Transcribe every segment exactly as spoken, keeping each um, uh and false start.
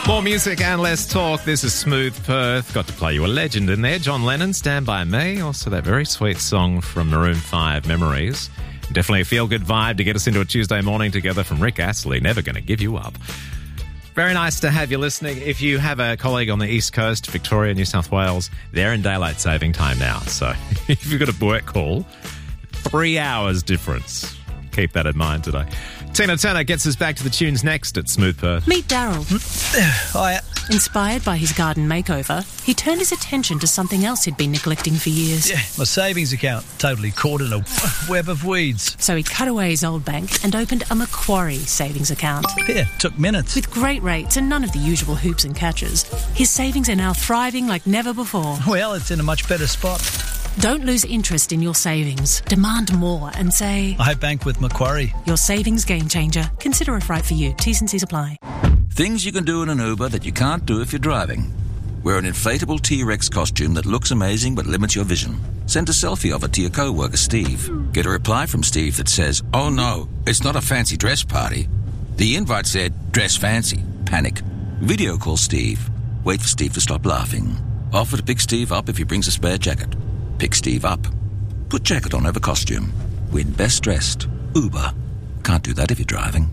More music and less talk. This is Smooth Perth. Got to play you a legend in there. John Lennon, Stand By Me. Also that very sweet song from Maroon five, Memories. Definitely a feel-good vibe to get us into a Tuesday morning together from Rick Astley. Never going to give you up. Very nice to have you listening. If you have a colleague on the East Coast, Victoria, New South Wales, they're in daylight saving time now. So if you've got a work call, three hours difference. Keep that in mind today. Tina Turner gets us back to the tunes next at Smooth Perth. Meet Daryl. Hi. Inspired by his garden makeover, he turned his attention to something else he'd been neglecting for years. Yeah, my savings account totally caught in a web of weeds. So he cut away his old bank and opened a Macquarie savings account. Yeah, took minutes. With great rates and none of the usual hoops and catches, his savings are now thriving like never before. Well, it's in a much better spot. Don't lose interest in your savings. Demand more and say, I bank with Macquarie. Your savings game changer. Consider if right for you. T's and C's apply. Things you can do in an Uber that you can't do if you're driving. Wear an inflatable T-Rex costume that looks amazing but limits your vision. Send a selfie of it to your co-worker Steve. Get a reply from Steve that says, oh no, it's not a fancy dress party. The invite said, dress fancy. Panic. Video call Steve. Wait for Steve to stop laughing. Offer to pick Steve up if he brings a spare jacket. Pick Steve up. Put jacket on over costume. Win best dressed. Uber. Can't do that if you're driving.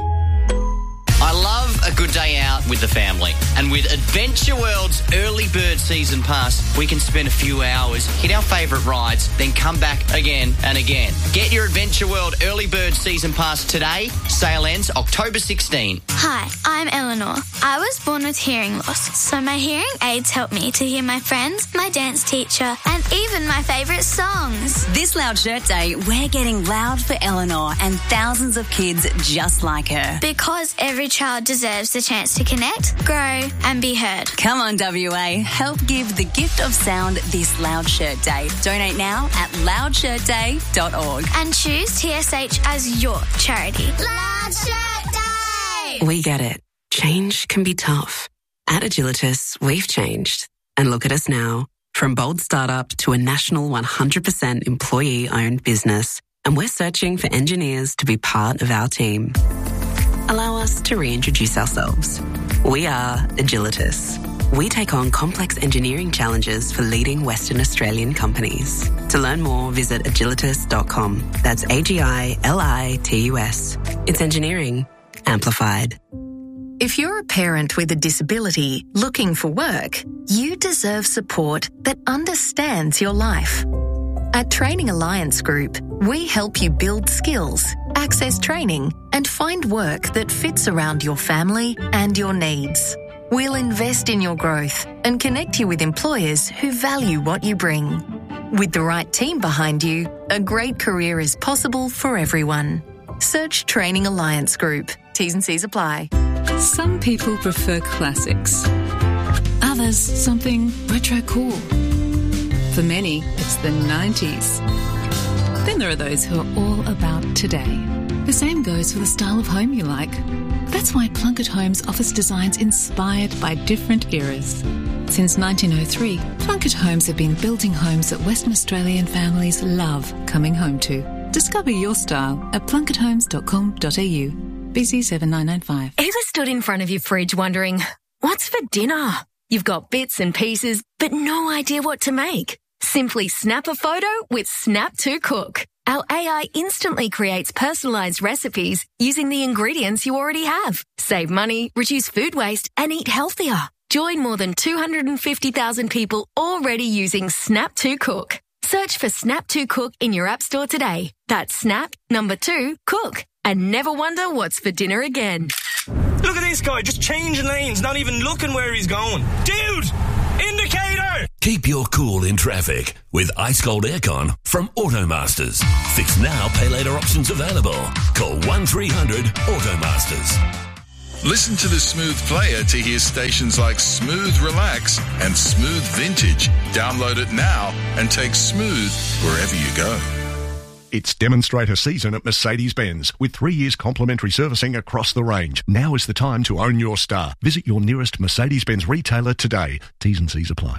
I love a good day out with the family. And with Adventure World's Early Bird Season Pass, we can spend a few hours, hit our favourite rides, then come back again and again. Get your Adventure World Early Bird Season Pass today. Sale ends October sixteenth. Hi, I'm Eleanor. I was born with hearing loss, so my hearing aids help me to hear my friends, my dance teacher, and even my favourite songs. This Loud Shirt Day, we're getting loud for Eleanor and thousands of kids just like her. Because every child deserves the chance to connect, grow, and be heard. Come on, W A. Help give the gift of sound this Loud Shirt Day. Donate now at loud shirt day dot org. And choose T S H as your charity. Loud Shirt Day! We get it. Change can be tough. At Agilitas, we've changed. And look at us now. From bold startup to a national one hundred percent employee-owned business. And we're searching for engineers to be part of our team. Allow us to reintroduce ourselves. We are Agilitas. We take on complex engineering challenges for leading Western Australian companies. To learn more, visit agilitas dot com. That's A G I L I T U S. It's engineering amplified. If you're a parent with a disability looking for work, you deserve support that understands your life. At Training Alliance Group, we help you build skills, access training, and find work that fits around your family and your needs. We'll invest in your growth and connect you with employers who value what you bring. With the right team behind you, a great career is possible for everyone. Search Training Alliance Group. T's and C's apply. Some people prefer classics. Others, something retro cool. For many, it's the nineties. Then there are those who are all about today. The same goes for the style of home you like. That's why Plunkett Homes offers designs inspired by different eras. Since nineteen oh three, Plunkett Homes have been building homes that Western Australian families love coming home to. Discover your style at plunkett homes dot com dot a u. B C seven nine nine five. Ever stood in front of your fridge wondering, what's for dinner? You've got bits and pieces, but no idea what to make. Simply snap a photo with Snap to Cook. Our A I instantly creates personalised recipes using the ingredients you already have. Save money, reduce food waste, and eat healthier. Join more than two hundred fifty thousand people already using Snap to Cook. Search for Snap to Cook in your app store today. That's Snap, number two, Cook. And never wonder what's for dinner again. Look at this guy, just changing lanes, not even looking where he's going. Dude! Indicator! Keep your cool in traffic with Ice Cold Aircon from Automasters. Fix now, pay later options available. Call one three hundred Automasters. Listen to the Smooth player to hear stations like Smooth Relax and Smooth Vintage. Download it now and take Smooth wherever you go. It's demonstrator season at Mercedes-Benz with three years complimentary servicing across the range. Now is the time to own your star. Visit your nearest Mercedes-Benz retailer today. T's and C's apply.